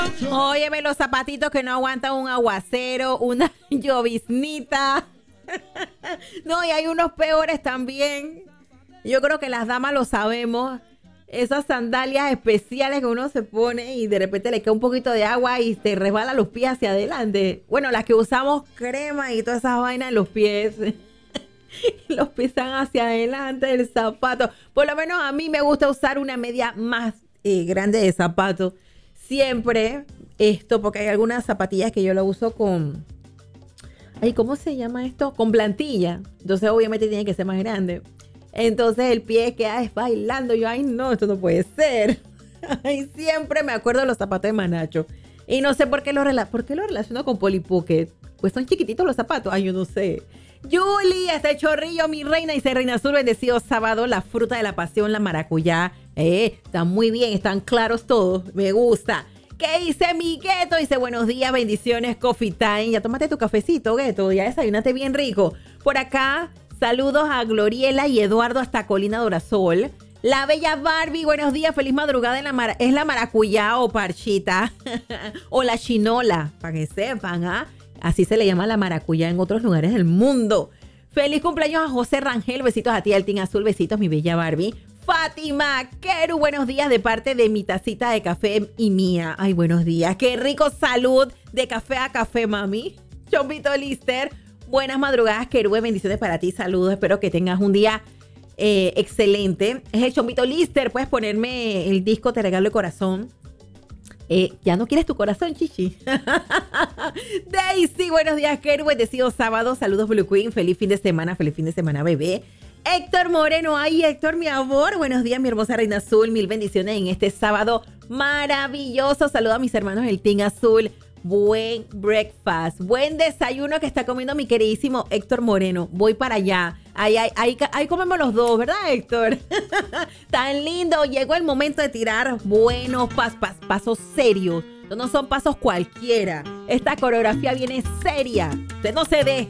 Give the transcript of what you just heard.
Óyeme, los zapatitos que no aguantan un aguacero, una lloviznita. No, y hay unos peores también. Yo creo que las damas lo sabemos. Esas sandalias especiales que uno se pone y de repente le cae un poquito de agua y te resbala los pies hacia adelante. Bueno, las que usamos crema y todas esas vainas en los pies. Los pies están hacia adelante del zapato. Por lo menos a mí me gusta usar una media más grande de zapato. Siempre esto, porque hay algunas zapatillas que yo lo uso con... Ay, ¿cómo se llama esto? Con plantilla. Entonces obviamente tiene que ser más grande. Entonces el pie queda bailando. Yo, ay no, esto no puede ser. Ay, siempre me acuerdo de los zapatos de Manacho. Y no sé por qué lo relaciono con Polly Pocket. Pues son chiquititos los zapatos. Ay, yo no sé. Julie, este chorrillo, mi reina, dice Reina Azul, bendecido sábado, la fruta de la pasión, la maracuyá. Están muy bien, están claros todos. Me gusta. ¿Qué dice mi Gueto? Dice, buenos días, bendiciones, coffee time. Ya tómate tu cafecito, Gueto. Ya desayunaste bien rico. Por acá, saludos a Gloriela y Eduardo hasta Colina Dorazol. La bella Barbie, buenos días, feliz madrugada. ¿Es la maracuyá o parchita? O la chinola, para que sepan, ¿ah? Así se le llama la maracuyá en otros lugares del mundo. Feliz cumpleaños a José Rangel. Besitos a ti, al Team Azul. Besitos, mi bella Barbie. Fátima Queru, buenos días de parte de mi tacita de café y mía. Ay, buenos días. Qué rico, salud de café a café, mami. Chompito Lister, buenas madrugadas, Queru. Bendiciones para ti, saludos. Espero que tengas un día excelente. Es el Chompito Lister. Puedes ponerme el disco Te Regalo el Corazón. ¿Ya no quieres tu corazón, chichi? Daisy, buenos días, Keru. Bendecido sábado. Saludos, Blue Queen. Feliz fin de semana, bebé. Héctor Moreno. Ay, Héctor, mi amor. Buenos días, mi hermosa Reina Azul. Mil bendiciones en este sábado maravilloso. Saludos a mis hermanos del Team Azul. Buen breakfast. Buen desayuno que está comiendo mi queridísimo Héctor Moreno. Voy para allá. Ahí comemos los dos, ¿verdad, Héctor? Tan lindo. Llegó el momento de tirar buenos pasos serios. No son pasos cualquiera. Esta coreografía viene seria. Usted no se deje.